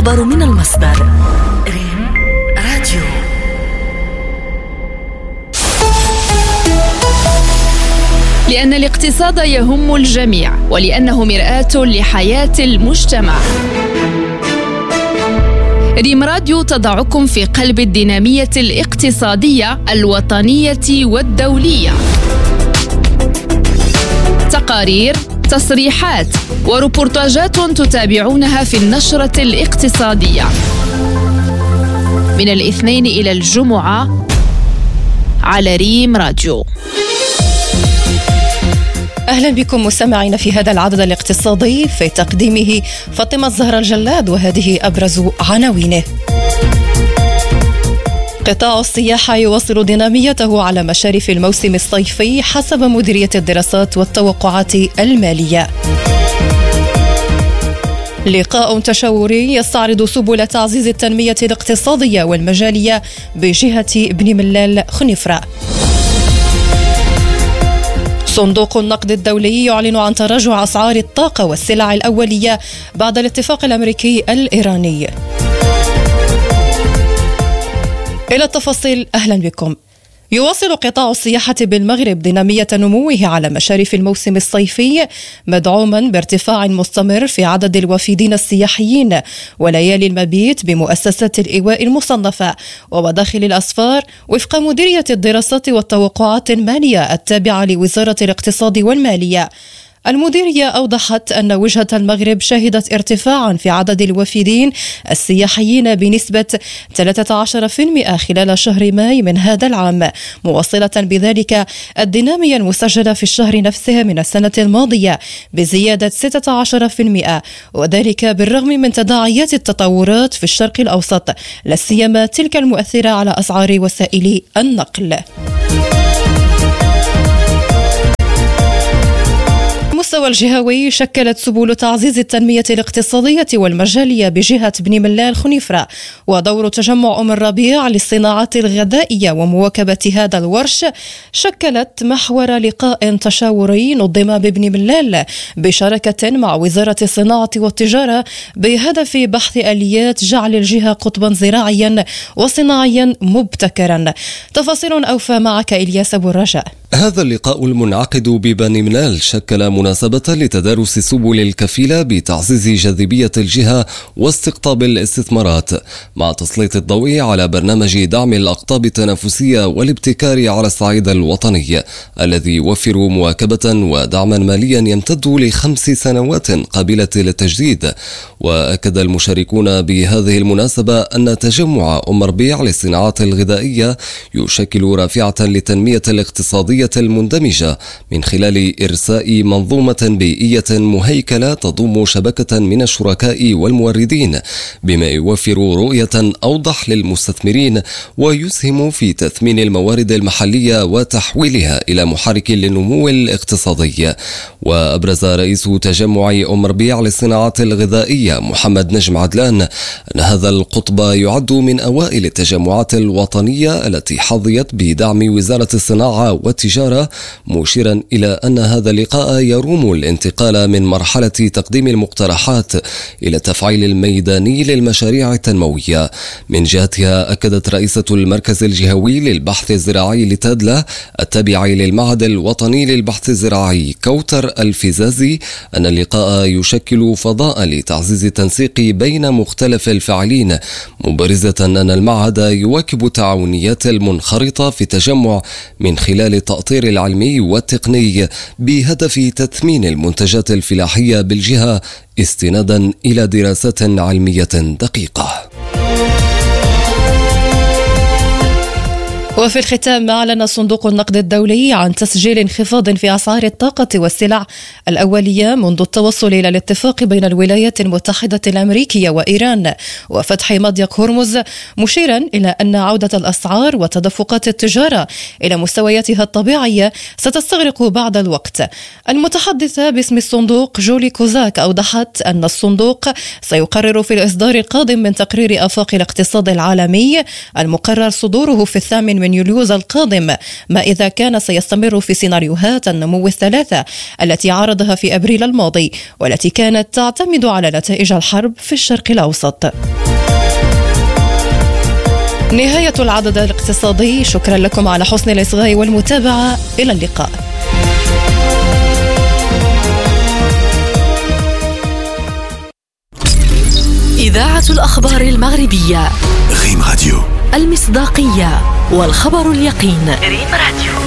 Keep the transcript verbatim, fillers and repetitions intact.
الخبر من المصدر. ريم راديو. لأن الاقتصاد يهم الجميع ولأنه مرآة لحياة المجتمع. ريم راديو تضعكم في قلب الدينامية الاقتصادية الوطنية والدولية. تقارير، تصريحات وروبورتاجات تتابعونها في النشرة الاقتصادية من الاثنين إلى الجمعة على ريم راديو. أهلا بكم مستمعين في هذا العدد الاقتصادي، في تقديمه فاطمة الزهراء الجلاد، وهذه أبرز عناوينه. قطاع السياحة يواصل ديناميته على مشارف الموسم الصيفي حسب مديرية الدراسات والتوقعات المالية. لقاء تشاوري يستعرض سبل تعزيز التنمية الاقتصادية والمجالية بجهة ابن ملال خنيفرة. صندوق النقد الدولي يعلن عن تراجع أسعار الطاقة والسلع الأولية بعد الاتفاق الأمريكي الإيراني. إلى التفاصيل، أهلا بكم. يواصل قطاع السياحة بالمغرب دينامية نموه على مشارف الموسم الصيفي، مدعوما بارتفاع مستمر في عدد الوافدين السياحيين وليالي المبيت بمؤسسات الإيواء المصنفة ومداخل الأسفار، وفق مديرية الدراسات والتوقعات المالية التابعة لوزارة الاقتصاد والمالية. المديرية أوضحت أن وجهة المغرب شهدت ارتفاعا في عدد الوافدين السياحيين بنسبة ثلاثة عشر بالمئة خلال شهر ماي من هذا العام، موصلة بذلك الدينامية المسجلة في الشهر نفسه من السنة الماضية بزيادة ستة عشر بالمئة، وذلك بالرغم من تداعيات التطورات في الشرق الأوسط، لا سيما تلك المؤثرة على أسعار وسائل النقل. المستوى الجهوي شكلت سبل تعزيز التنمية الاقتصادية والمجالية بجهة ابن ملال خنيفرة ودور تجمع أم الربيع للصناعات الغذائية ومواكبة هذا الورش شكلت محور لقاء تشاوري نظم بابن ملال بشراكة مع وزارة الصناعة والتجارة بهدف بحث آليات جعل الجهة قطبا زراعيا وصناعيا مبتكرا. تفاصيل أوفى معك إلياس أبو الرجاء. هذا اللقاء المنعقد ببني منال شكل مناسبة لتدارس السبل الكفيلة بتعزيز جاذبية الجهة واستقطاب الاستثمارات، مع تسليط الضوء على برنامج دعم الأقطاب التنافسية والابتكار على الصعيد الوطني الذي يوفر مواكبة ودعما ماليا يمتد لخمس سنوات قابلة للتجديد. وأكد المشاركون بهذه المناسبة أن تجمع أم ربيع للصناعات الغذائية يشكل رافعة للتنمية الاقتصادية المندمجة من خلال إرساء منظومة بيئية مهيكلة تضم شبكة من الشركاء والموردين، بما يوفر رؤية أوضح للمستثمرين ويسهم في تثمين الموارد المحلية وتحويلها إلى محرك للنمو الاقتصادي. وأبرز رئيس تجمع أم ربيع للصناعات الغذائية محمد نجم عدلان أن هذا القطب يعد من أوائل التجمعات الوطنية التي حظيت بدعم وزارة الصناعة والتجارة، مشيرا إلى أن هذا اللقاء يروم الانتقال من مرحلة تقديم المقترحات إلى التفعيل الميداني للمشاريع التنموية. من جهتها أكدت رئيسة المركز الجهوي للبحث الزراعي لتادلا التابع للمعهد الوطني للبحث الزراعي كوثر الفزازي أن اللقاء يشكل فضاء لتعزيز التنسيق بين مختلف الفاعلين، مبرزة أن المعهد يواكب التعاونيات المنخرطة في التجمع من خلال التأطير العلمي والتقني بهدف تثمين المنتجات الفلاحية بالجهة استنادا إلى دراسات علمية دقيقة. وفي الختام، أعلن صندوق النقد الدولي عن تسجيل انخفاض في أسعار الطاقة والسلع الأولية منذ التوصل إلى الاتفاق بين الولايات المتحدة الأمريكية وإيران وفتح مضيق هرمز، مشيرا إلى أن عودة الأسعار وتدفقات التجارة إلى مستوياتها الطبيعية ستستغرق بعض الوقت. المتحدثة باسم الصندوق جولي كوزاك أوضحت أن الصندوق سيقرر في الإصدار القادم من تقرير آفاق الاقتصاد العالمي المقرر صدوره في الثامن من من يوليوز القادم، ما إذا كان سيستمر في سيناريوهات النمو الثلاثة التي عرضها في أبريل الماضي، والتي كانت تعتمد على نتائج الحرب في الشرق الأوسط. نهاية العدد الاقتصادي. شكرا لكم على حسن الإصغاء والمتابعة. إلى اللقاء. إذاعة الأخبار المغربية. ريم راديو. المصداقية والخبر اليقين. ريم راديو.